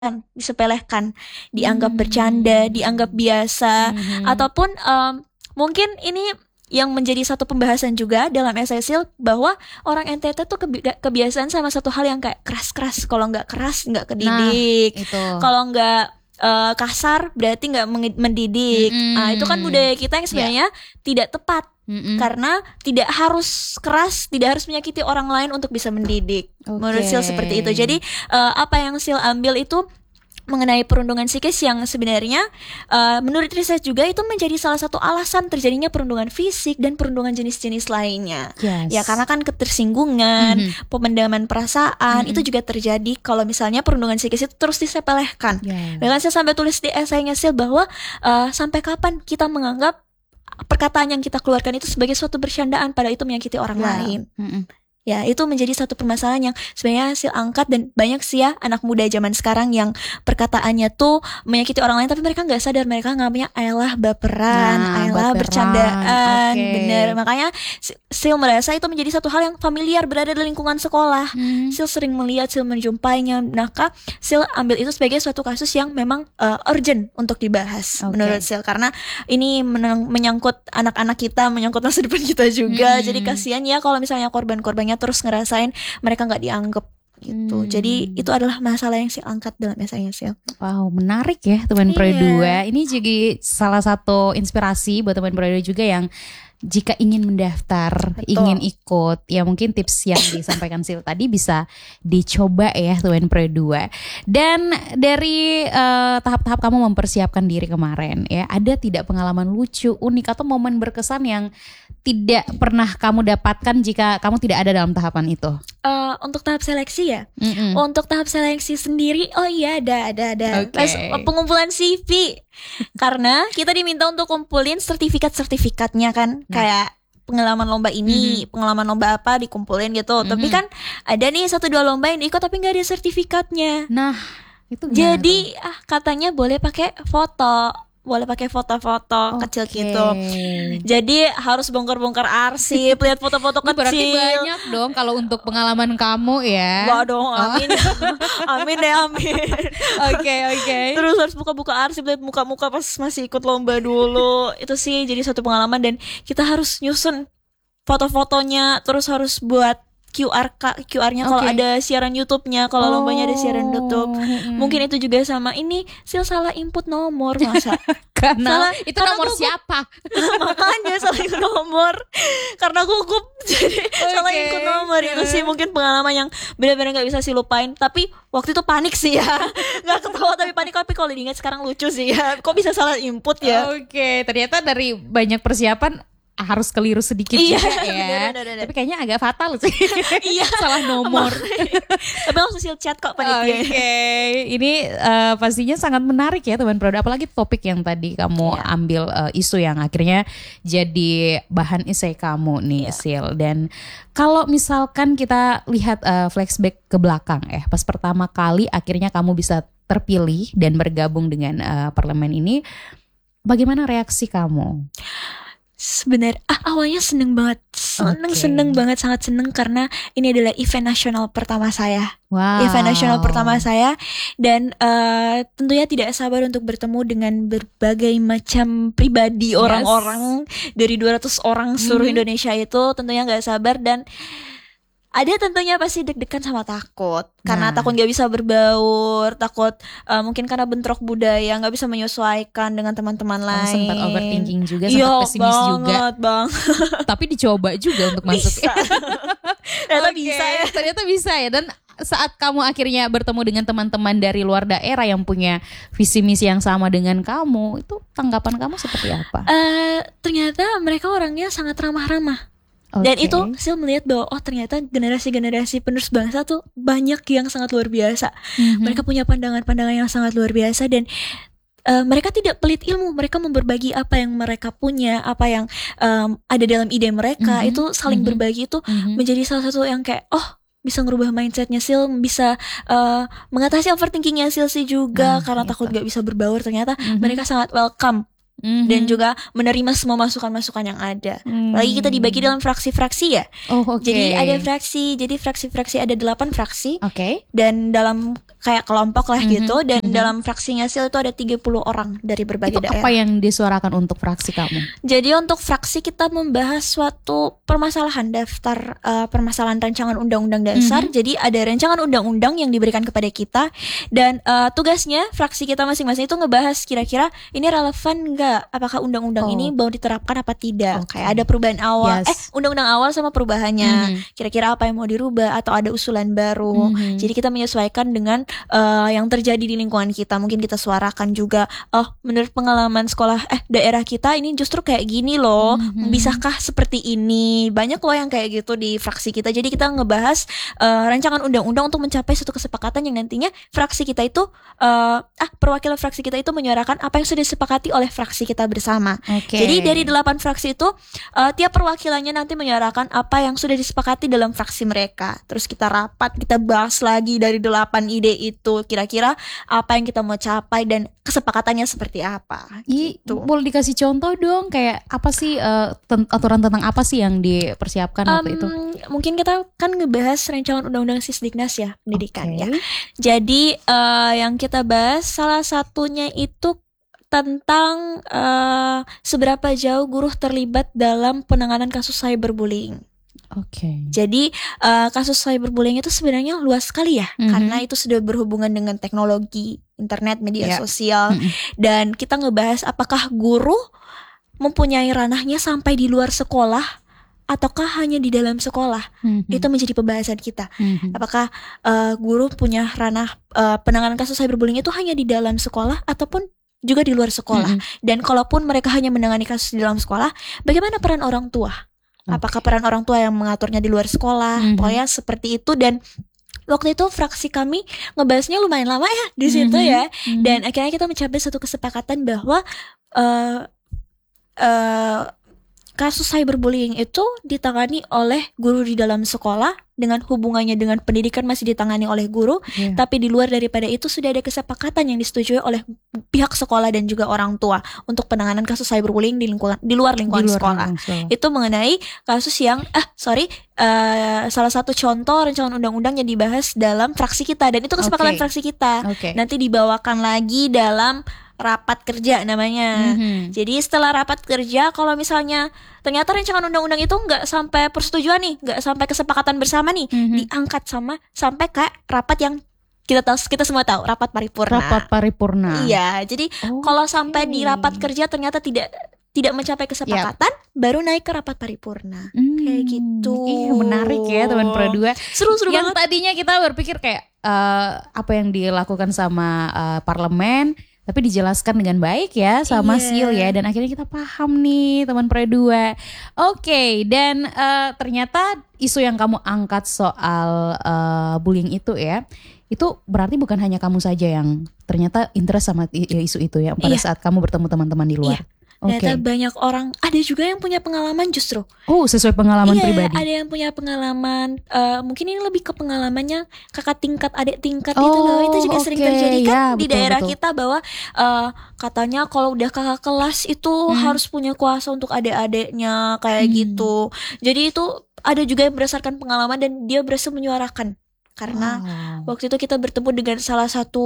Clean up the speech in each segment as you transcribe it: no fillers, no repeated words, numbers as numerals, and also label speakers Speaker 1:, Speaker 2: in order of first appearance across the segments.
Speaker 1: disepelekan, dianggap bercanda, dianggap biasa, ataupun mungkin ini yang menjadi satu pembahasan juga dalam esai Sil, bahwa orang NTT tuh kebiasaan sama satu hal yang kayak keras-keras. Kalau nggak keras nggak kedidik, kalau nggak kasar berarti nggak mendidik. Itu kan budaya kita yang sebenarnya tidak tepat. Karena tidak harus keras, tidak harus menyakiti orang lain untuk bisa mendidik. Menurut Sil seperti itu. Jadi apa yang Sil ambil itu mengenai perundungan psikis yang sebenarnya menurut riset juga itu menjadi salah satu alasan terjadinya perundungan fisik dan perundungan jenis-jenis lainnya. Ya karena kan ketersinggungan, pemendaman perasaan itu juga terjadi kalau misalnya perundungan psikis itu terus disepelekan. Bahkan saya sampai tulis di esainya Sil bahwa sampai kapan kita menganggap perkataan yang kita keluarkan itu sebagai suatu bercandaan, pada itu menyakiti orang lain. Ya, itu menjadi satu permasalahan yang sebenarnya Sil angkat, dan banyak sih ya anak muda zaman sekarang yang perkataannya tuh menyakiti orang lain tapi mereka nggak sadar, mereka ngambilnya ayolah baperan, ayolah bercandaan. Bener, makanya Sil merasa itu menjadi satu hal yang familiar berada di lingkungan sekolah. Sil sering melihat, Sil menjumpainya, maka Sil ambil itu sebagai suatu kasus yang memang urgent untuk dibahas menurut Sil, karena ini menyangkut anak-anak kita, menyangkut masa depan kita juga. Jadi kasihan ya kalau misalnya korban-korbannya terus ngerasain mereka nggak dianggap gitu. Jadi itu adalah masalah yang Sil angkat dalam esainya Sil.
Speaker 2: Wow, menarik ya teman Pro 2. Ini juga salah satu inspirasi buat teman Pro 2 juga yang jika ingin mendaftar, ingin ikut, ya mungkin tips yang disampaikan Sil tadi bisa dicoba ya teman Pro 2. Dan dari tahap-tahap kamu mempersiapkan diri kemarin ya, ada tidak pengalaman lucu, unik atau momen berkesan yang tidak pernah kamu dapatkan jika kamu tidak ada dalam tahapan itu?
Speaker 1: Untuk tahap seleksi ya. Untuk tahap seleksi sendiri, oh iya ada. Pas pengumpulan CV, karena kita diminta untuk kumpulin sertifikatnya kan, kayak pengalaman lomba ini, pengalaman lomba apa dikumpulin gitu. Tapi kan ada nih 1-2 lomba yang diikut tapi nggak ada sertifikatnya.
Speaker 2: Nah, itu
Speaker 1: jadi katanya boleh pakai foto kecil gitu. Jadi harus bongkar-bongkar arsip, lihat foto-foto kecil.
Speaker 2: Berarti banyak dong kalau untuk pengalaman kamu ya.
Speaker 1: Wah dong, amin. amin.
Speaker 2: Oke.
Speaker 1: Terus harus buka-buka arsip, lihat muka-muka pas masih ikut lomba dulu. Itu sih jadi satu pengalaman, dan kita harus nyusun foto-fotonya, terus harus buat QR-nya kalau ada siaran YouTube-nya, kalau lombanya ada siaran YouTube. Mungkin itu juga sama ini Sil salah input nomor, masa
Speaker 2: karena itu nomor siapa?
Speaker 1: Makanya salah input nomor karena gugup, jadi salah input nomor. Itu sih mungkin pengalaman yang benar-benar nggak bisa sih lupain. Tapi waktu itu panik sih ya, nggak ketawa tapi panik. Tapi kalau diingat sekarang lucu sih ya, kok bisa salah input ya.
Speaker 2: Ternyata dari banyak persiapan harus keliru sedikit juga ya. Bener. Tapi kayaknya agak fatal sih. Salah nomor.
Speaker 1: Tapi langsung Sil chat kok panitia.
Speaker 2: Ini pastinya sangat menarik ya teman Pro 2. Apalagi topik yang tadi kamu ambil, isu yang akhirnya jadi bahan esai kamu nih Sil. Dan kalau misalkan kita lihat flashback ke belakang pas pertama kali akhirnya kamu bisa terpilih dan bergabung dengan parlemen ini, bagaimana reaksi kamu?
Speaker 1: Sebenarnya awalnya seneng banget, sangat seneng karena ini adalah event nasional pertama saya. Dan tentunya tidak sabar untuk bertemu dengan berbagai macam pribadi orang-orang dari 200 orang seluruh Indonesia itu. Tentunya gak sabar, dan ada tentunya pasti deg-degan sama takut, karena takut gak bisa berbaur, takut mungkin karena bentrok budaya gak bisa menyesuaikan dengan teman-teman lain.
Speaker 2: Sempat overthinking juga, sempat pesimis juga. Tapi dicoba juga untuk masuk. Ternyata bisa ya. Dan saat kamu akhirnya bertemu dengan teman-teman dari luar daerah yang punya visi misi yang sama dengan kamu, itu tanggapan kamu seperti apa?
Speaker 1: Ternyata mereka orangnya sangat ramah-ramah. Dan itu Sil melihat bahwa ternyata generasi-generasi penerus bangsa tuh banyak yang sangat luar biasa. Mereka punya pandangan-pandangan yang sangat luar biasa, dan mereka tidak pelit ilmu. Mereka berbagi apa yang mereka punya, apa yang ada dalam ide mereka. Itu saling berbagi, itu menjadi salah satu yang kayak bisa ngerubah mindsetnya Sil, bisa mengatasi overthinkingnya Sil sih juga, karena takut gak bisa berbaur. Ternyata mereka sangat welcome dan juga menerima semua masukan-masukan yang ada. Lagi kita dibagi dalam fraksi-fraksi ya. Jadi ada fraksi, jadi fraksi-fraksi ada 8 fraksi. Dan dalam kayak kelompok lah gitu, dan dalam fraksinya Sil itu ada 30 orang dari berbagai daerah.
Speaker 2: Apa yang disuarakan untuk fraksi kamu?
Speaker 1: Jadi untuk fraksi kita membahas suatu permasalahan, daftar permasalahan rancangan undang-undang dasar. Jadi ada rancangan undang-undang yang diberikan kepada kita, dan tugasnya fraksi kita masing-masing itu ngebahas kira-kira ini relevan nggak, apakah undang-undang ini mau diterapkan apa tidak. Kayak ada perubahan awal, undang-undang awal sama perubahannya, kira-kira apa yang mau dirubah atau ada usulan baru. Jadi kita menyesuaikan dengan yang terjadi di lingkungan kita. Mungkin kita suarakan juga, menurut pengalaman sekolah daerah kita ini justru kayak gini loh, bisakah seperti ini. Banyak loh yang kayak gitu di fraksi kita. Jadi kita ngebahas rancangan undang-undang untuk mencapai suatu kesepakatan yang nantinya fraksi kita itu perwakilan fraksi kita itu menyuarakan apa yang sudah disepakati oleh fraksi kita bersama. Jadi dari 8 fraksi itu tiap perwakilannya nanti menyuarakan apa yang sudah disepakati dalam fraksi mereka. Terus kita rapat, kita bahas lagi dari 8 ide itu, kira-kira apa yang kita mau capai dan kesepakatannya seperti apa gitu.
Speaker 2: Boleh dikasih contoh dong, kayak apa sih aturan tentang apa sih yang dipersiapkan waktu itu?
Speaker 1: Mungkin kita kan ngebahas rancangan undang-undang Sisdiknas ya, pendidikan ya. Jadi yang kita bahas salah satunya itu tentang seberapa jauh guru terlibat dalam penanganan kasus cyberbullying. Jadi kasus cyberbullying itu sebenarnya luas sekali ya, karena itu sudah berhubungan dengan teknologi, internet, media sosial, dan kita ngebahas apakah guru mempunyai ranahnya sampai di luar sekolah ataukah hanya di dalam sekolah. Itu menjadi pembahasan kita. Apakah guru punya ranah penanganan kasus cyberbullying itu hanya di dalam sekolah ataupun juga di luar sekolah. Dan kalaupun mereka hanya menangani kasus di dalam sekolah, bagaimana peran orang tua? Apakah peran orang tua yang mengaturnya di luar sekolah? Pokoknya seperti itu. Dan waktu itu fraksi kami ngebahasnya lumayan lama ya di situ ya. Dan akhirnya kita mencapai satu kesepakatan bahwa kasus cyberbullying itu ditangani oleh guru di dalam sekolah, dengan hubungannya dengan pendidikan masih ditangani oleh guru, tapi di luar daripada itu sudah ada kesepakatan yang disetujui oleh pihak sekolah dan juga orang tua untuk penanganan kasus cyberbullying di luar lingkungan sekolah. Itu mengenai kasus yang salah satu contoh rancangan undang-undang yang dibahas dalam fraksi kita, dan itu kesepakatan fraksi kita. Nanti dibawakan lagi dalam rapat kerja namanya. Jadi setelah rapat kerja, kalau misalnya ternyata rancangan undang-undang itu nggak sampai persetujuan nih, nggak sampai kesepakatan bersama nih, diangkat sampai kayak rapat yang kita semua tahu, rapat paripurna. Iya, jadi kalau sampai di rapat kerja ternyata tidak mencapai kesepakatan, baru naik ke rapat paripurna. Kayak gitu.
Speaker 2: Menarik ya teman Pro 2.
Speaker 1: Seru
Speaker 2: yang
Speaker 1: banget.
Speaker 2: Tadinya kita berpikir kayak apa yang dilakukan sama parlemen, tapi dijelaskan dengan baik ya sama Sil ya, dan akhirnya kita paham nih teman Pro 2. Dan ternyata isu yang kamu angkat soal bullying itu ya, itu berarti bukan hanya kamu saja yang ternyata interest sama isu itu ya pada saat kamu bertemu teman-teman di luar.
Speaker 1: Ternyata banyak orang, ada juga yang punya pengalaman justru.
Speaker 2: Sesuai pengalaman pribadi.
Speaker 1: Ada yang punya pengalaman, mungkin ini lebih ke pengalamannya kakak tingkat, adik tingkat itu loh. Itu juga sering terjadi kan di daerah kita, bahwa katanya kalau udah kakak kelas itu harus punya kuasa untuk adik-adiknya kayak gitu. Jadi itu ada juga yang berdasarkan pengalaman dan dia berhasil menyuarakan. Karena waktu itu kita bertemu dengan salah satu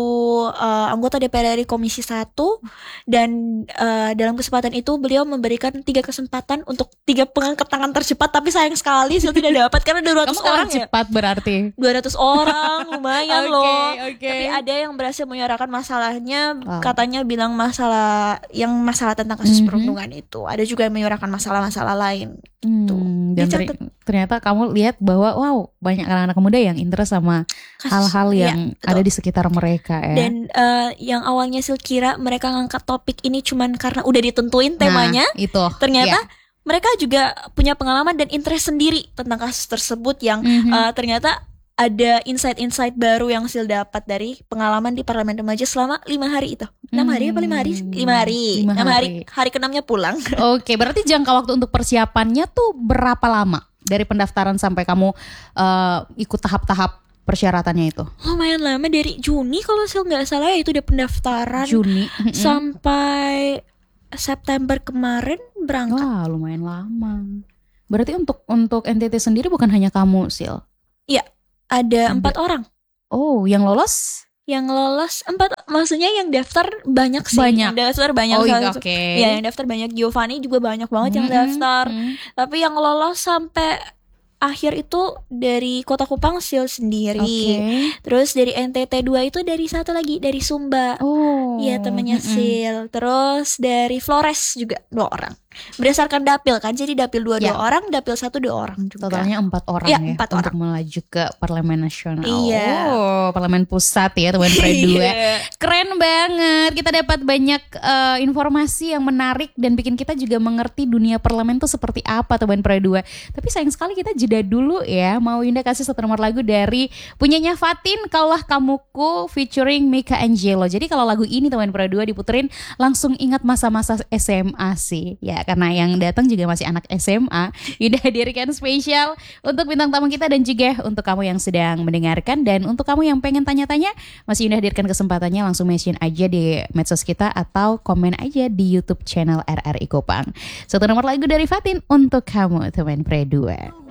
Speaker 1: anggota DPR dari Komisi 1, dan dalam kesempatan itu beliau memberikan 3 kesempatan untuk 3 pengangkat tangan tercepat, tapi sayang sekali Sil tidak dapat karena 200 orang ya.
Speaker 2: Cepat berarti
Speaker 1: 200 orang lumayan loh. Tapi ada yang berhasil menyuarakan masalahnya, katanya bilang masalah tentang kasus perundungan itu. Ada juga yang menyuarakan masalah-masalah lain.
Speaker 2: Dan ternyata kamu lihat bahwa banyak anak-anak muda yang interest sama hal-hal yang ada di sekitar mereka ya. Dan
Speaker 1: yang awalnya Sil kira mereka ngangkat topik ini cuman karena udah ditentuin temanya, ternyata mereka juga punya pengalaman dan interest sendiri tentang kasus tersebut, yang ternyata ada insight-insight baru yang Sil dapat dari pengalaman di Parlemen Remaja selama 5 hari itu. 6 hari apa 5 hari? 5 hari. 6 hari. Hari ke-6-nya pulang.
Speaker 2: Berarti jangka waktu untuk persiapannya tuh berapa lama? Dari pendaftaran sampai kamu ikut tahap-tahap persyaratannya itu?
Speaker 1: Lumayan lama, dari Juni kalau Sil nggak salah ya, itu udah pendaftaran.
Speaker 2: Juni.
Speaker 1: Sampai September kemarin berangkat.
Speaker 2: Wah, lumayan lama. Berarti untuk NTT sendiri bukan hanya kamu, Sil?
Speaker 1: Iya, ada 4 orang.
Speaker 2: Oh, yang lolos?
Speaker 1: Yang lolos 4, maksudnya yang daftar banyak sih.
Speaker 2: Banyak.
Speaker 1: Yang daftar banyak.
Speaker 2: Oh iya, oke.
Speaker 1: Ya, yang daftar banyak. Giovanni juga banyak banget yang daftar. Tapi yang lolos sampai akhir itu dari Kota Kupang Sil sendiri. Terus dari NTT 2 itu dari satu lagi, dari Sumba.
Speaker 2: Oh.
Speaker 1: Iya, temannya Sil. Terus dari Flores juga 2 orang. Berdasarkan dapil kan, jadi dapil 2 orang, dapil 1 2 orang juga.
Speaker 2: Totalnya 4 orang
Speaker 1: ya,
Speaker 2: 4
Speaker 1: untuk
Speaker 2: orang. Melaju ke Parlemen Nasional.
Speaker 1: Iya.
Speaker 2: Oh, Parlemen Pusat ya teman Pre 2. Keren banget. Kita dapat banyak informasi yang menarik dan bikin kita juga mengerti dunia parlemen tuh seperti apa teman Pre 2. Tapi sayang sekali kita jeda dulu ya. Mau Yunda kasih satu nomor lagu dari punyanya Fatin, Kaulah Kamuku featuring Mika Angelo. Jadi kalau lagu ini teman Pre 2 diputerin langsung ingat masa-masa SMA sih. Ya, karena yang datang juga masih anak SMA. Yunda hadirkan spesial untuk bintang tamu kita dan juga untuk kamu yang sedang mendengarkan. Dan untuk kamu yang pengen tanya-tanya, masih Yunda hadirkan kesempatannya, langsung mention aja di medsos kita atau komen aja di YouTube channel RRI Kupang. Satu nomor lagu dari Fatin untuk kamu teman Pre 2.